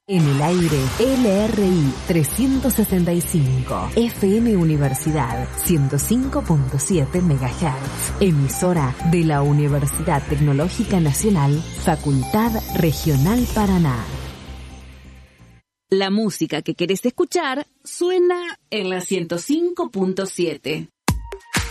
En el aire, LRI 365, FM Universidad 105.7 MHz, emisora de la Universidad Tecnológica Nacional, Facultad Regional Paraná. La música que querés escuchar suena en la 105.7.